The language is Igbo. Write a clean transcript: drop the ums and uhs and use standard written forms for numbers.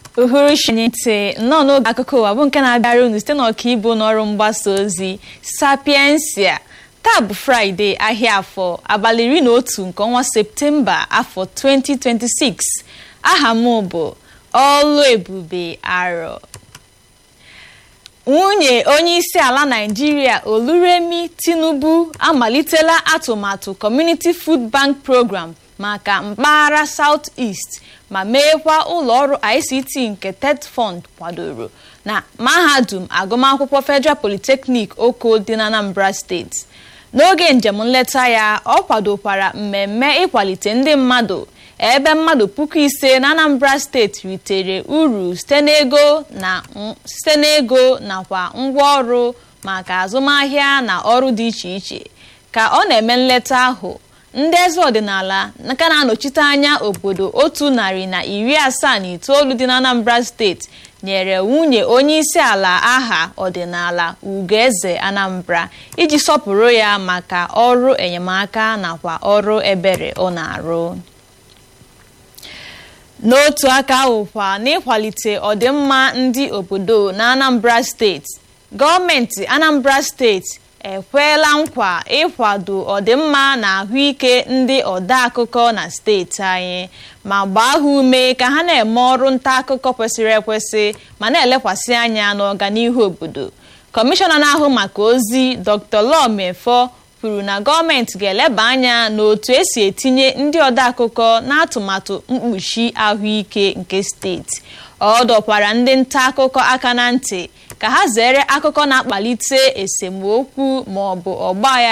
uhuruchi ntị nnọọ n'oge akụkọ ụwa bụ nke na-abịara unu site n'ọkaibu n'ọrụ mgbasa ozi Sapiensia. Taa bụ Fraịde ahịa afọ abalị 11 nke ọnwa Septemba afọ 2026. Aha m bụ Oluebube Arọ. Nwunye onyeisi ala Naịjirịa Oluremi Tinubu amalitela atụmatụ Community Food Bank Program maka mpaghara South East ma meekwa ụlọọrụ ICT nke TET Fund kwadoro na mahadum agụmakwụkwọ Federal Polytechnic Oko dị na Anambra Steeti. N'oge njem nleta ya, ọ kwadokwara mmemme ịkwalite ndị mmadụ ebe mmadụ 5,000 na Anambra Steeti ritere uru site n'ego nakwa ngwaọrụ maka azụmahịa na ọrụ dị iche iche. Ka ọ na-eme nleta ahụ, ndị eze ọdịnala nke na-anọchite anya obodo 179 dị na Anambra Steeti nyere nwunye onyeisi ala aha ọdịnala Ugeze Anambra iji sọpụrụ ya maka ọrụ enyemaka nakwa ọrụ ebere ọ na-arụ. N'otu aka ahụkwa n'ịkwalite ọdịmma ndị obodo na Anambra Steeti, gọọmenti Anambra Steeti ekweela nkwa ịkwado ọdịmma na ahụike ndị odeakụkọ na steeti anyị ma gbaa ha ume ka ha na-eme ọrụ nta akụkọ kwesịrị ekwesị ma na-elekwasị anya n'ọganihu obodo. Kọmishọna na-ahụ maka ozi Dr. Lawmefo kwuru na gọọmenti ga-eleba anya n'otu esi etinye ndị odeakụkọ n'atụmatụ mkpuchi ahụike nke steeti. Ọ dọkwara ndị nta akụkọ aka na ntị ka ha zere akụkọ na-akpalite esemokwu ma ọ bụ ọgbaghara